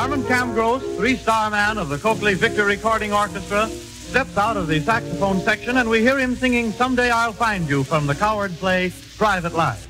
Armand Camgross, three-star man of the Coakley Victor Recording Orchestra, steps out of the saxophone section, and we hear him singing Someday I'll Find You from the Coward play Private Life.